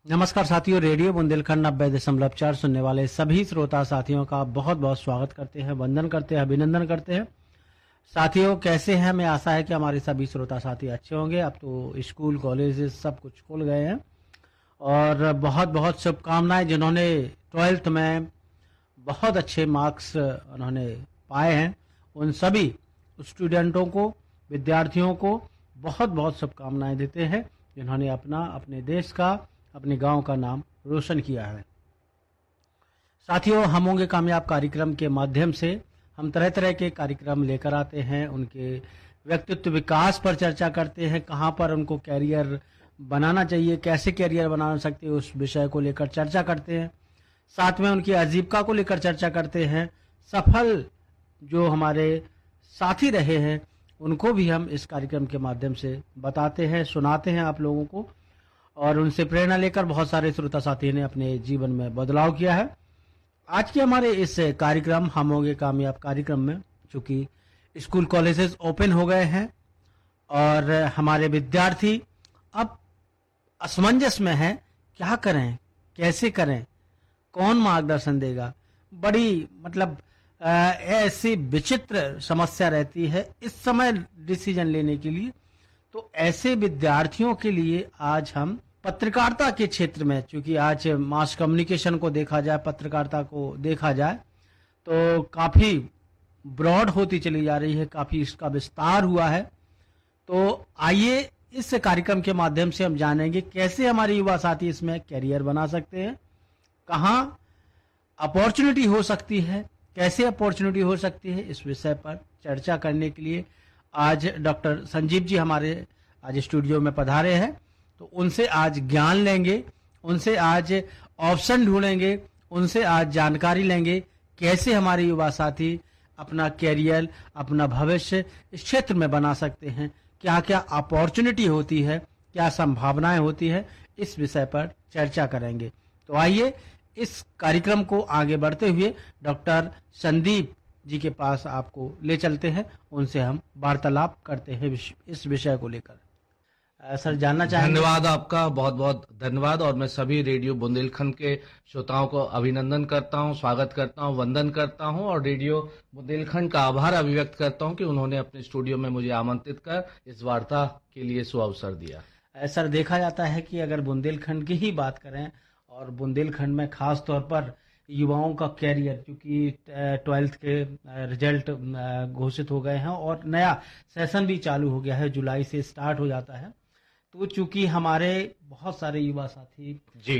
नमस्कार साथियों, रेडियो बुंदेलखंड 90.4 सुनने वाले सभी श्रोता साथियों का बहुत बहुत स्वागत करते हैं, वंदन करते हैं, अभिनंदन करते हैं। साथियों कैसे हैं? मैं आशा है कि हमारे सभी श्रोता साथी अच्छे होंगे। अब तो स्कूल कॉलेज सब कुछ खुल गए हैं और बहुत बहुत शुभकामनाएं जिन्होंने 12th में बहुत अच्छे मार्क्स उन्होंने पाए हैं, उन सभी स्टूडेंटों को, विद्यार्थियों को बहुत बहुत शुभकामनाएं देते हैं जिन्होंने अपने देश का, अपने गांव का नाम रोशन किया है। साथियों, हम होंगे कामयाब कार्यक्रम के माध्यम से हम तरह तरह के कार्यक्रम लेकर आते हैं, उनके व्यक्तित्व विकास पर चर्चा करते हैं, कहाँ पर उनको कैरियर बनाना चाहिए, कैसे कैरियर बना सकते हैं, उस विषय को लेकर चर्चा करते हैं। साथ में उनकी आजीविका को लेकर चर्चा करते हैं। सफल जो हमारे साथी रहे हैं उनको भी हम इस कार्यक्रम के माध्यम से बताते हैं, सुनाते हैं आप लोगों को, और उनसे प्रेरणा लेकर बहुत सारे श्रोता साथी ने अपने जीवन में बदलाव किया है। आज के हमारे इस कार्यक्रम हम होंगे कामयाब कार्यक्रम में, चूंकि स्कूल कॉलेजेस ओपन हो गए हैं और हमारे विद्यार्थी अब असमंजस में हैं, क्या करें, कैसे करें, कौन मार्गदर्शन देगा। बड़ी ऐसी विचित्र समस्या रहती है इस समय डिसीजन लेने के लिए। तो ऐसे विद्यार्थियों के लिए आज हम पत्रकारिता के क्षेत्र में, चूंकि आज मास कम्युनिकेशन को देखा जाए, पत्रकारिता को देखा जाए तो काफी ब्रॉड होती चली जा रही है, काफी इसका विस्तार हुआ है। तो आइए इस कार्यक्रम के माध्यम से हम जानेंगे कैसे हमारे युवा साथी इसमें कैरियर बना सकते हैं, कहाँ अपॉर्चुनिटी हो सकती है, कैसे अपॉर्चुनिटी हो सकती है। इस विषय पर चर्चा करने के लिए आज डॉक्टर संजीव जी हमारे आज स्टूडियो में पधारे हैं। तो उनसे आज ज्ञान लेंगे, उनसे आज ऑप्शन ढूंढेंगे, उनसे आज जानकारी लेंगे कैसे हमारे युवा साथी अपना कैरियर, अपना भविष्य इस क्षेत्र में बना सकते हैं, क्या क्या अपॉर्चुनिटी होती है, क्या संभावनाएं होती है, इस विषय पर चर्चा करेंगे। तो आइए इस कार्यक्रम को आगे बढ़ते हुए डॉक्टर संदीप जी के पास आपको ले चलते हैं, उनसे हम वार्तालाप करते हैं इस विषय को लेकर। सर, जानना चाहेंगे? धन्यवाद, आपका बहुत बहुत धन्यवाद। और मैं सभी रेडियो बुंदेलखंड के श्रोताओं को अभिनंदन करता हूं, स्वागत करता हूं, वंदन करता हूं और रेडियो बुंदेलखंड का आभार अभिव्यक्त करता हूं कि उन्होंने अपने स्टूडियो में मुझे आमंत्रित कर इस वार्ता के लिए सुअवसर दिया। सर, देखा जाता है कि अगर बुंदेलखंड की ही बात करें और बुंदेलखंड में खास तौर पर युवाओं का कैरियर, क्योंकि 12th के रिजल्ट घोषित हो गए हैं और नया सेशन भी चालू हो गया है, जुलाई से स्टार्ट हो जाता है। तो चूंकि हमारे बहुत सारे युवा साथी जी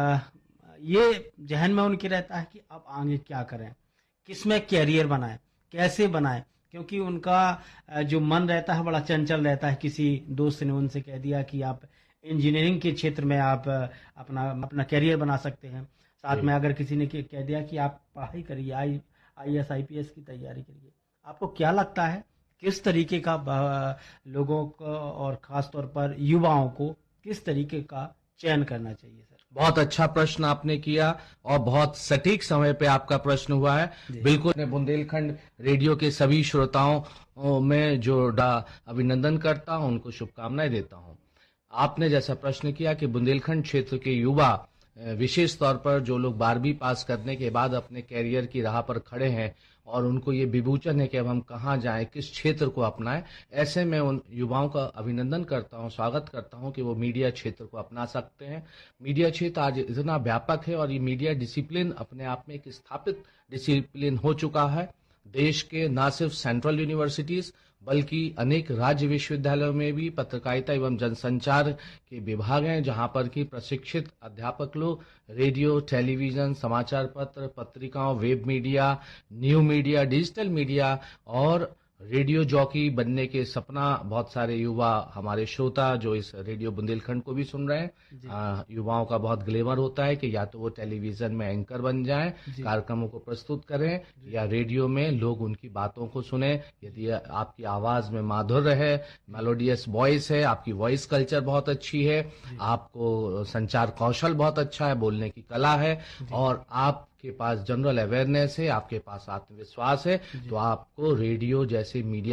ये जहन में उनके रहता है कि अब आगे क्या करें, किसमें कैरियर बनाएं, कैसे बनाएं, क्योंकि उनका जो मन रहता है बड़ा चंचल रहता है। किसी दोस्त ने उनसे कह दिया कि आप इंजीनियरिंग के क्षेत्र में आप अपना कैरियर बना सकते हैं। साथ में अगर किसी ने कह दिया कि आप पढ़ाई करिए, IAS IPS की तैयारी करिए। आपको क्या लगता है किस तरीके का लोगों को और खास तौर पर युवाओं को किस तरीके का चयन करना चाहिए? सर, बहुत अच्छा प्रश्न आपने किया और बहुत सटीक समय पे आपका प्रश्न हुआ है। बिल्कुल, मैं बुंदेलखंड रेडियो के सभी श्रोताओं में जो अभिनंदन करता हूं, उनको शुभकामनाएं देता हूं। आपने जैसा प्रश्न किया कि बुंदेलखंड क्षेत्र के युवा, विशेष तौर पर जो लोग 12वीं पास करने के बाद अपने कैरियर की राह पर खड़े हैं और उनको ये विवेचन है कि अब हम कहाँ जाएं, किस क्षेत्र को अपनाएं, ऐसे में उन युवाओं का अभिनंदन करता हूं, स्वागत करता हूं कि वो मीडिया क्षेत्र को अपना सकते हैं। मीडिया क्षेत्र आज इतना व्यापक है और ये मीडिया डिसिप्लिन अपने आप में एक स्थापित डिसिप्लिन हो चुका है। देश के न सिर्फ सेंट्रल यूनिवर्सिटीज बल्कि अनेक राज्य विश्वविद्यालयों में भी पत्रकारिता एवं जनसंचार के विभाग हैं, जहां पर कि प्रशिक्षित अध्यापक लोग रेडियो, टेलीविजन, समाचार पत्र, पत्रिकाओं, web media, new media, digital media और रेडियो जॉकी बनने के सपना बहुत सारे युवा हमारे श्रोता जो इस रेडियो बुंदेलखंड को भी सुन रहे हैं, युवाओं का बहुत ग्लेमर होता है कि या तो वो टेलीविजन में एंकर बन जाएं, कार्यक्रमों को प्रस्तुत करें, या रेडियो में लोग उनकी बातों को सुने। यदि आपकी आवाज में माधुर्य है, मेलोडियस वॉइस है, आपकी वॉइस कल्चर बहुत अच्छी है, आपको संचार कौशल बहुत अच्छा है, बोलने की कला है और आप के पास जनरल अवेयरनेस है, आपके पास आत्मविश्वास है, तो आपको रेडियो जैसे मीडिया